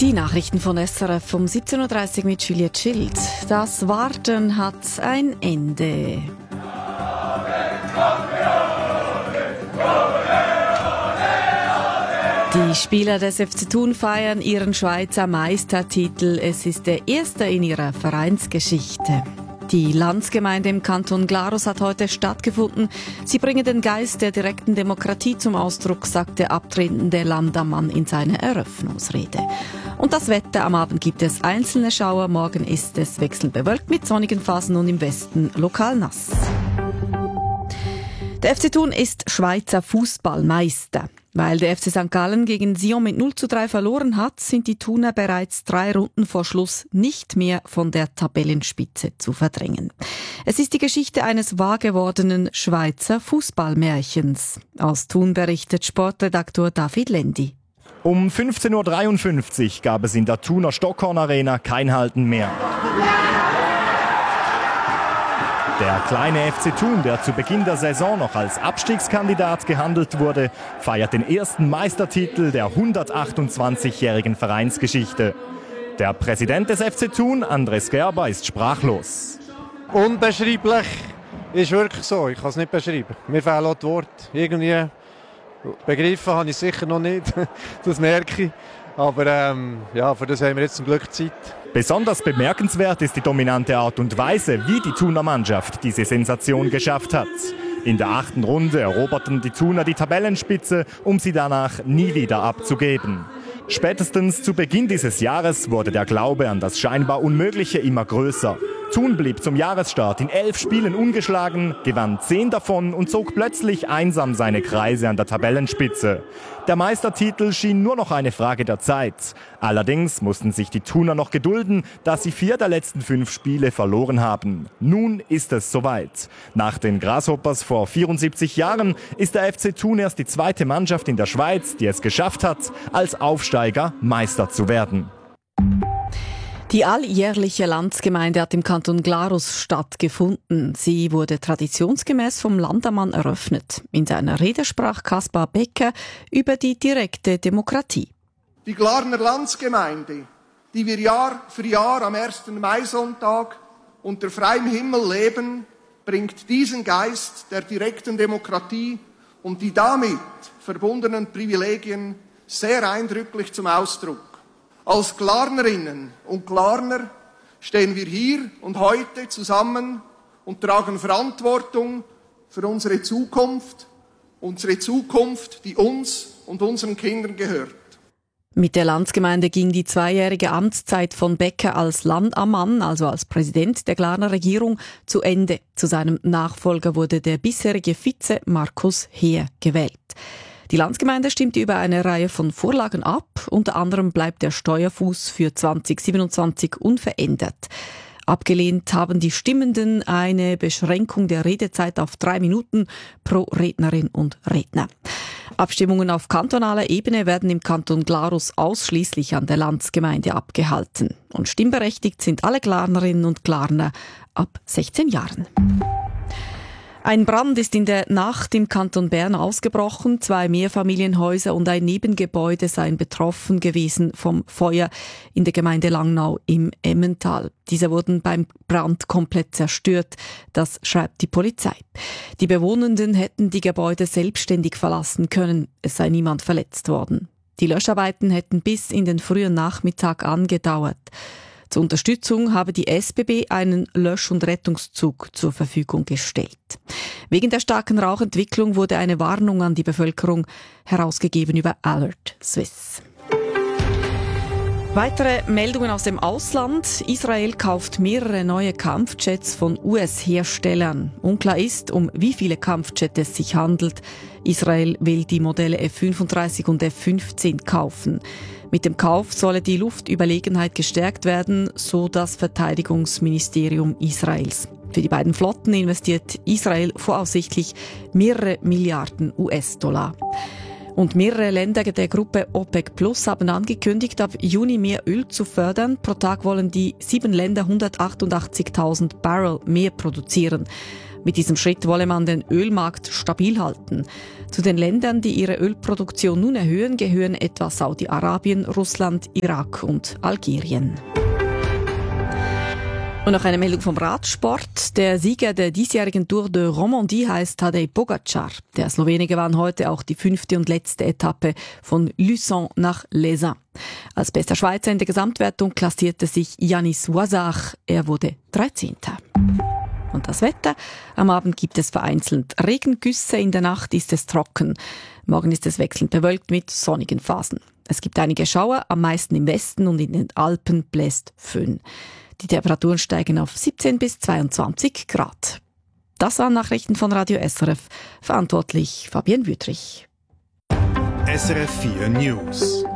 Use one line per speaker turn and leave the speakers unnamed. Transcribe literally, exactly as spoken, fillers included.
Die Nachrichten von S R F um siebzehn Uhr dreißig mit Juliette Schild. Das Warten hat ein Ende. Die Spieler des F C Thun feiern ihren Schweizer Meistertitel. Es ist der erste in ihrer Vereinsgeschichte. Die Landsgemeinde im Kanton Glarus hat heute stattgefunden. Sie bringen den Geist der direkten Demokratie zum Ausdruck, sagt der abtretende Landammann in seiner Eröffnungsrede. Und das Wetter: am Abend gibt es einzelne Schauer, morgen ist es wechselnd bewölkt mit sonnigen Phasen und im Westen lokal nass. Der F C Thun ist Schweizer Fußballmeister. Weil der F C Sankt Gallen gegen Sion mit null zu drei verloren hat, sind die Thuner bereits drei Runden vor Schluss nicht mehr von der Tabellenspitze zu verdrängen. Es ist die Geschichte eines wahr gewordenen Schweizer Fußballmärchens. Aus Thun berichtet Sportredaktor David Lendi.
Um fünfzehn Uhr dreiundfünfzig gab es in der Thuner Stockhorn Arena kein Halten mehr. Der kleine F C Thun, der zu Beginn der Saison noch als Abstiegskandidat gehandelt wurde, feiert den ersten Meistertitel der hundertachtundzwanzigjährigen Vereinsgeschichte. Der Präsident des F C Thun, Andres Gerber, ist sprachlos.
Unbeschreiblich ist wirklich so, ich kann es nicht beschreiben. Mir fehlen auch die Worte. Irgendwie begriffen habe ich sicher noch nicht, das merke ich. Aber ähm, ja, für das haben wir jetzt zum Glück Zeit.
Besonders bemerkenswert ist die dominante Art und Weise, wie die Thuner Mannschaft diese Sensation geschafft hat. In der achten Runde eroberten die Thuner die Tabellenspitze, um sie danach nie wieder abzugeben. Spätestens zu Beginn dieses Jahres wurde der Glaube an das scheinbar Unmögliche immer größer. Thun blieb zum Jahresstart in elf Spielen ungeschlagen, gewann zehn davon und zog plötzlich einsam seine Kreise an der Tabellenspitze. Der Meistertitel schien nur noch eine Frage der Zeit. Allerdings mussten sich die Thuner noch gedulden, da sie vier der letzten fünf Spiele verloren haben. Nun ist es soweit. Nach den Grasshoppers vor vierundsiebzig Jahren ist der F C Thun erst die zweite Mannschaft in der Schweiz, die es geschafft hat, als Aufsteiger Meister zu werden.
Die alljährliche Landsgemeinde hat im Kanton Glarus stattgefunden. Sie wurde traditionsgemäß vom Landammann eröffnet. In seiner Rede sprach Kaspar Becker über die direkte Demokratie.
Die Glarner Landsgemeinde, die wir Jahr für Jahr am ersten Maisonntag unter freiem Himmel leben, bringt diesen Geist der direkten Demokratie und die damit verbundenen Privilegien sehr eindrücklich zum Ausdruck. Als Glarnerinnen und Glarner stehen wir hier und heute zusammen und tragen Verantwortung für unsere Zukunft, unsere Zukunft, die uns und unseren Kindern gehört.
Mit der Landsgemeinde ging die zweijährige Amtszeit von Becker als Landammann, also als Präsident der Glarner Regierung, zu Ende. Zu seinem Nachfolger wurde der bisherige Vize Markus Heer gewählt. Die Landsgemeinde stimmte über eine Reihe von Vorlagen ab. Unter anderem bleibt der Steuerfuß für zwanzig siebenundzwanzig unverändert. Abgelehnt haben die Stimmenden eine Beschränkung der Redezeit auf drei Minuten pro Rednerin und Redner. Abstimmungen auf kantonaler Ebene werden im Kanton Glarus ausschließlich an der Landsgemeinde abgehalten. Und stimmberechtigt sind alle Glarnerinnen und Glarner ab sechzehn Jahren. Ein Brand ist in der Nacht im Kanton Bern ausgebrochen. Zwei Mehrfamilienhäuser und ein Nebengebäude seien betroffen gewesen vom Feuer in der Gemeinde Langnau im Emmental. Diese wurden beim Brand komplett zerstört, das schreibt die Polizei. Die Bewohnenden hätten die Gebäude selbstständig verlassen können. Es sei niemand verletzt worden. Die Löscharbeiten hätten bis in den frühen Nachmittag angedauert. Zur Unterstützung habe die S B B einen Lösch- und Rettungszug zur Verfügung gestellt. Wegen der starken Rauchentwicklung wurde eine Warnung an die Bevölkerung herausgegeben über Alert Swiss. Weitere Meldungen aus dem Ausland. Israel kauft mehrere neue Kampfjets von U S-Herstellern. Unklar ist, um wie viele Kampfjets es sich handelt. Israel will die Modelle F fünfunddreißig und F fünfzehn kaufen. Mit dem Kauf solle die Luftüberlegenheit gestärkt werden, so das Verteidigungsministerium Israels. Für die beiden Flotten investiert Israel voraussichtlich mehrere Milliarden U S-Dollar. Und mehrere Länder der Gruppe OPEC Plus haben angekündigt, ab Juni mehr Öl zu fördern. Pro Tag wollen die sieben Länder hundertachtundachtzigtausend Barrel mehr produzieren. Mit diesem Schritt wolle man den Ölmarkt stabil halten. Zu den Ländern, die ihre Ölproduktion nun erhöhen, gehören etwa Saudi-Arabien, Russland, Irak und Algerien. Und noch eine Meldung vom Radsport. Der Sieger der diesjährigen Tour de Romandie heißt Tadej Pogacar. Der Slowene gewann heute auch die fünfte und letzte Etappe von Luçon nach Les. Als bester Schweizer in der Gesamtwertung klassierte sich Yanis Ouazar. Er wurde dreizehnter. Und das Wetter? Am Abend gibt es vereinzelt Regengüsse, in der Nacht ist es trocken. Morgen ist es wechselnd bewölkt mit sonnigen Phasen. Es gibt einige Schauer, am meisten im Westen und in den Alpen bläst Föhn. Die Temperaturen steigen auf siebzehn bis zweiundzwanzig Grad. Das waren Nachrichten von Radio S R F. Verantwortlich Fabienne Wüthrich.
S R F vier News.